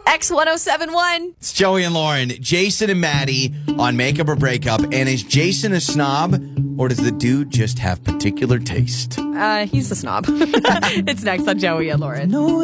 X1071. It's Joey and Lauren, Jason and Maddie on Makeup or Breakup. And is Jason a snob, or does the dude just have particular taste? He's a snob. It's next on Joey and Lauren.